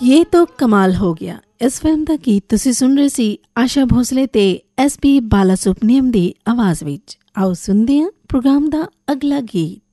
ये तो कमाल हो गया। ਇਸ ਫਿਲਮ ਦਾ ਗੀਤ ਤੁਸੀਂ ਸੁਣ ਰਹੇ ਸੀ ਆਸ਼ਾ ਭੋਸਲੇ ਤੇ SP ਬਾਲਾ ਸੁਬਨੀਅਮ ਦੀ ਆਵਾਜ਼ ਵਿੱਚ। ਆਓ ਸੁਣਦੇ ਹਾਂ ਪ੍ਰੋਗਰਾਮ ਦਾ ਅਗਲਾ ਗੀਤ।